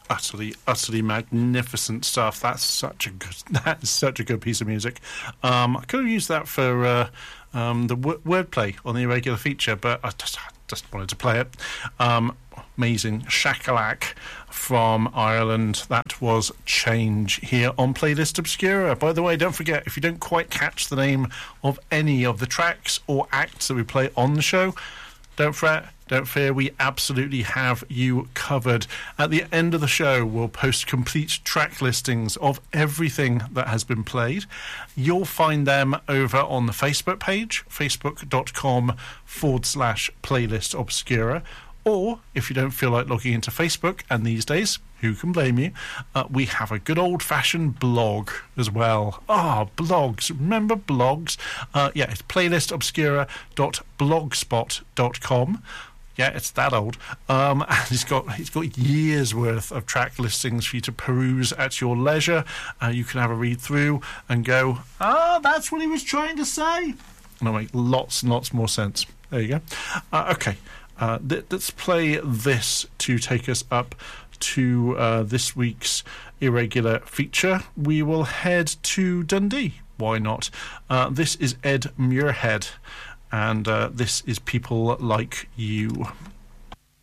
Utterly magnificent stuff. That is such a good piece of music. I could have used that for the wordplay on the irregular feature, but I just wanted to play it. Amazing Shakalak from Ireland. That was Change here on Playlist Obscura. By the way, don't forget, if you don't quite catch the name of any of the tracks or acts that we play on the show, don't fret, don't fear, we absolutely have you covered. At the end of the show, we'll post complete track listings of everything that has been played. You'll find them over on the Facebook page, facebook.com/Playlist Obscura. Or, if you don't feel like logging into Facebook, and these days, who can blame you, we have a good old-fashioned blog as well. Blogs. Remember blogs? It's playlistobscura.blogspot.com. Yeah, it's that old. And it's got years' worth of track listings for you to peruse at your leisure. You can have a read through and go, that's what he was trying to say. And it'll make lots and lots more sense. There you go. Okay. Let's play this to take us up to this week's irregular feature. We will head to Dundee. Why not? This is Ed Muirhead, and this is People Like You.